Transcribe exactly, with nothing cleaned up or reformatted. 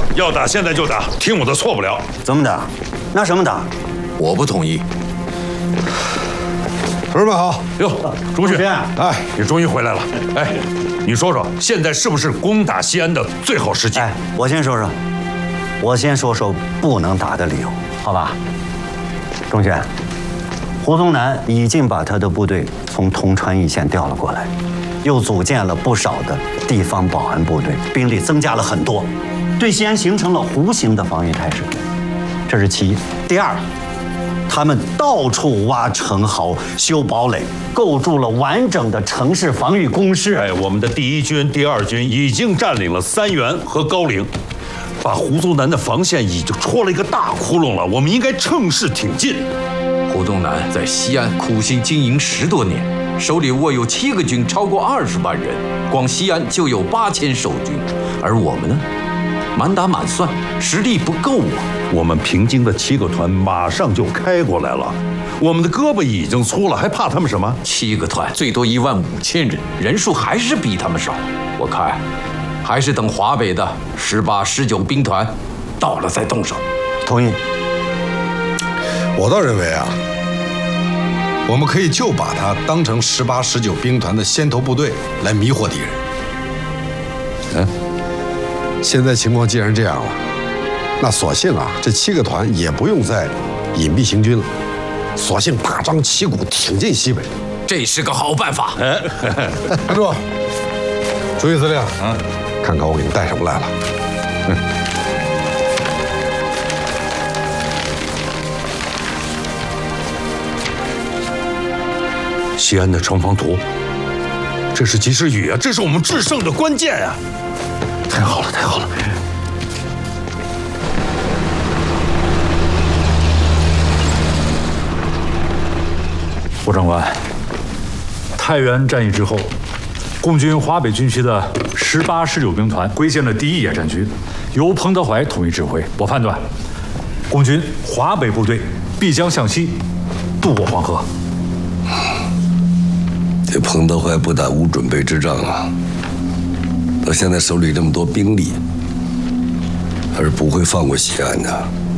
要打现在就打，听我的，错不了。 怎么打？拿什么打？ 我不同意。 同志们好。 哟，朱旭， 哎， 你终于回来了。哎，你说说，现在是不是攻打西安的最好时机？ 哎，我先说说，我先说说不能打的理由，好吧？钟轩，胡宗南已经把他的部队从铜川一线调了过来，又组建了不少的地方保安部队，兵力增加了很多，对西安形成了弧形的防御态势。这是其一。第二，他们到处挖城壕、修堡垒，构筑了完整的城市防御工事。 哎，我们的第一军、第二军已经占领了三原和高陵，把胡宗南的防线已经戳了一个大窟窿了。我们应该趁势挺进。 胡宗南在西安苦心经营十多年，手里握有七个军，超过二十万人，光西安就有八千守军，而我们呢，满打满算实力不够啊。 我们平津的七个团马上就开过来了，我们的胳膊已经粗了，还怕他们什么？ 七个团最多一万五千人，人数还是比他们少。我看，还是等华北的十八、十九兵团到了再动手。 同意。 我倒认为啊，我们可以就把它当成十八、十九兵团的先头部队来迷惑敌人。嗯，现在情况既然这样了，那索性啊，这七个团也不用再隐蔽行军了，索性大张旗鼓挺进西北。 这是个好办法。 哎，站住！朱毅司令，啊，看看我给你带什么来了。嗯。 西安的城防图，这是及时雨啊！这是我们制胜的关键啊！太好了，太好了！ 胡长官，太原战役之后，共军华北军区的十八、十九兵团归建了第一野战军，由彭德怀统一指挥。我判断，共军华北部队必将向西渡过黄河。 这彭德怀不打无准备之仗啊！到现在手里这么多兵力，他是不会放过西安的。